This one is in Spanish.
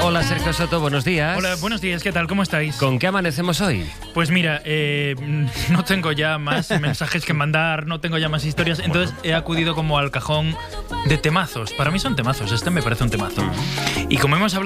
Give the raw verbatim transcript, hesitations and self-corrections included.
Hola Sergio Soto, buenos días. Hola, buenos días, ¿qué tal? ¿Cómo estáis? ¿Con qué amanecemos hoy? Pues mira, eh, no tengo ya más mensajes que mandar, no tengo ya más historias, entonces he acudido como al cajón de temazos. Para mí son temazos, este me parece un temazo. Y como hemos hablado